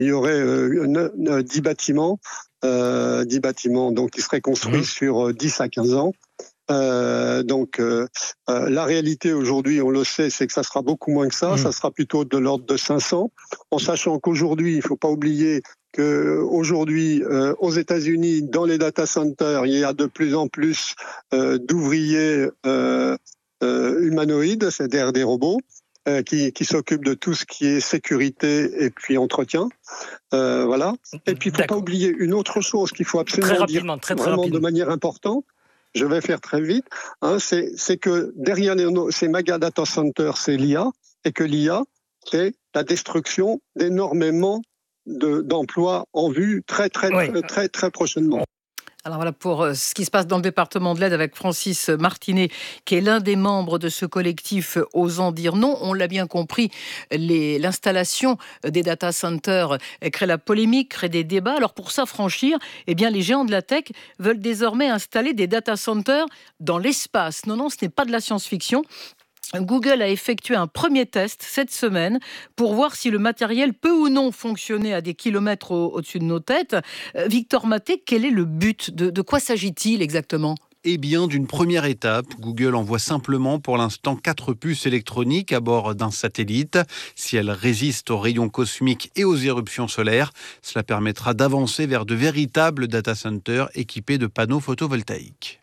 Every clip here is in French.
il y aurait 10 bâtiments, 10 bâtiments donc, qui seraient construits sur 10 à 15 ans. La réalité aujourd'hui, on le sait, c'est que ça sera beaucoup moins que ça. Ça sera plutôt de l'ordre de 500, en sachant qu'aujourd'hui, il ne faut pas oublier qu'aujourd'hui, aux États-Unis, dans les data centers, il y a de plus en plus d'ouvriers humanoïdes, c'est-à-dire des robots, qui s'occupent de tout ce qui est sécurité et puis entretien. Voilà. Et puis, il ne faut pas oublier une autre chose qu'il faut absolument dire vraiment de manière importante. Je vais faire très vite. C'est que derrière ces méga data centers, c'est l'IA, et que l'IA, c'est la destruction d'énormément d'emplois en vue très prochainement. Alors voilà pour ce qui se passe dans le département de l'Aide avec Francis Martinet, qui est l'un des membres de ce collectif Osant dire non. On l'a bien compris, l'installation des data centers crée la polémique, crée des débats. Alors pour s'affranchir, les géants de la tech veulent désormais installer des data centers dans l'espace. Non, ce n'est pas de la science-fiction. Google a effectué un premier test cette semaine pour voir si le matériel peut ou non fonctionner à des kilomètres au-dessus de nos têtes. Victor Maté, quel est le but ? De quoi s'agit-il exactement ? Eh bien, d'une première étape, Google envoie simplement pour l'instant 4 puces électroniques à bord d'un satellite. Si elles résistent aux rayons cosmiques et aux éruptions solaires, cela permettra d'avancer vers de véritables data centers équipés de panneaux photovoltaïques.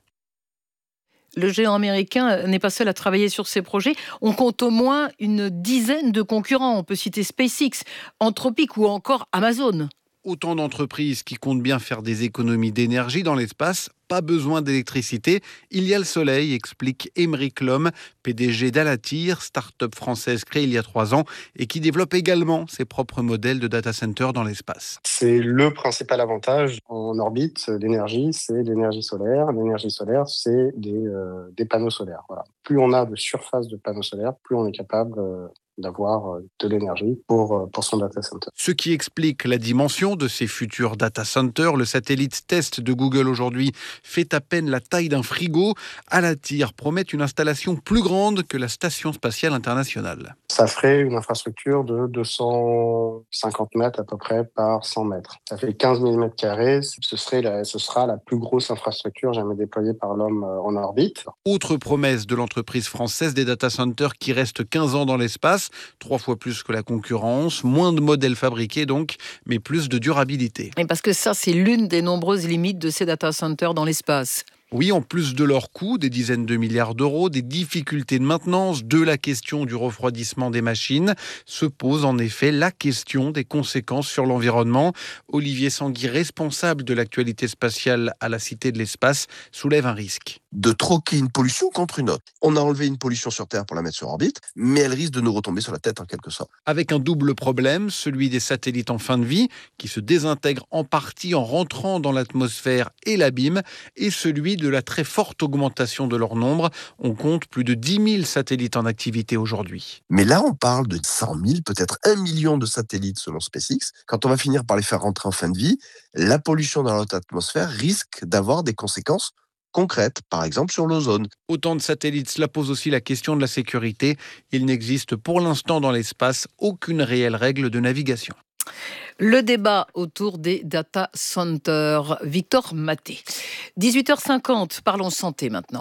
Le géant américain n'est pas seul à travailler sur ces projets. On compte au moins une dizaine de concurrents. On peut citer SpaceX, Anthropic ou encore Amazon. Autant d'entreprises qui comptent bien faire des économies d'énergie dans l'espace. Pas besoin d'électricité, il y a le soleil, explique Émeric Lhomme, PDG d'Alatyr, start-up française créée il y a 3 ans et qui développe également ses propres modèles de data center dans l'espace. C'est le principal avantage en orbite d'énergie, c'est l'énergie solaire. L'énergie solaire, c'est des panneaux solaires. Voilà. Plus on a de surface de panneaux solaires, plus on est capable d'avoir de l'énergie pour son data center. Ce qui explique la dimension de ces futurs data centers. Le satellite test de Google aujourd'hui fait à peine la taille d'un frigo. Alatyr promet une installation plus grande que la Station spatiale internationale. Ça ferait une infrastructure de 250 mètres à peu près par 100 mètres. Ça fait 15 000 mètres carrés. Ce sera la plus grosse infrastructure jamais déployée par l'homme en orbite. Autre promesse de l'entreprise française des data centers qui reste 15 ans dans l'espace, 3 fois plus que la concurrence, moins de modèles fabriqués donc, mais plus de durabilité. Et parce que ça, c'est l'une des nombreuses limites de ces data centers dans l'espace. Oui, en plus de leur coût, des dizaines de milliards d'euros, des difficultés de maintenance, de la question du refroidissement des machines, se pose en effet la question des conséquences sur l'environnement. Olivier Sanguy, responsable de l'actualité spatiale à la Cité de l'Espace, soulève un risque. De troquer une pollution contre une autre. On a enlevé une pollution sur Terre pour la mettre sur orbite, mais elle risque de nous retomber sur la tête en quelque sorte. Avec un double problème, celui des satellites en fin de vie, qui se désintègrent en partie en rentrant dans l'atmosphère et l'abîment, et celui de la très forte augmentation de leur nombre. On compte plus de 10 000 satellites en activité aujourd'hui. Mais là, on parle de 100 000, peut-être 1 million de satellites selon SpaceX. Quand on va finir par les faire rentrer en fin de vie, la pollution dans notre atmosphère risque d'avoir des conséquences concrètes, par exemple sur l'ozone. Autant de satellites, cela pose aussi la question de la sécurité. Il n'existe pour l'instant dans l'espace aucune réelle règle de navigation. Le débat autour des data centers. Victor Maté. 18h50, parlons santé maintenant.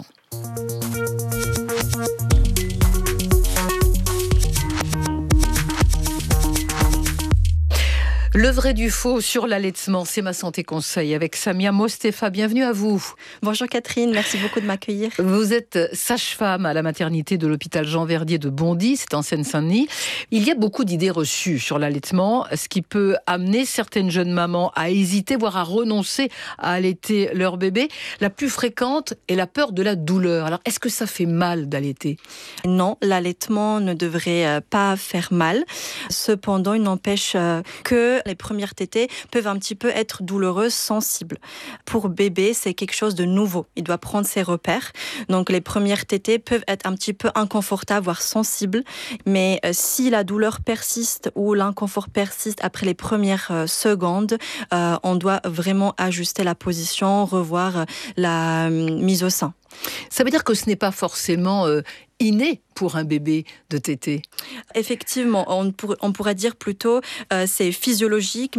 Le vrai du faux sur l'allaitement, c'est ma santé conseil avec Samia Mostefa. Bienvenue à vous. Bonjour Catherine, merci beaucoup de m'accueillir. Vous êtes sage-femme à la maternité de l'hôpital Jean Verdier de Bondy, c'est en Seine-Saint-Denis. Il y a beaucoup d'idées reçues sur l'allaitement, ce qui peut amener certaines jeunes mamans à hésiter, voire à renoncer à allaiter leur bébé. La plus fréquente est la peur de la douleur. Alors, est-ce que ça fait mal d'allaiter ? Non, l'allaitement ne devrait pas faire mal. Cependant, il n'empêche que les premières tétées peuvent un petit peu être douloureuses, sensibles. Pour bébé, c'est quelque chose de nouveau. Il doit prendre ses repères. Donc, les premières tétées peuvent être un petit peu inconfortables, voire sensibles. Mais si la douleur persiste ou l'inconfort persiste après les premières secondes, on doit vraiment ajuster la position, revoir la mise au sein. Ça veut dire que ce n'est pas forcément inné pour un bébé de téter. Effectivement, on pourrait dire plutôt c'est physiologique,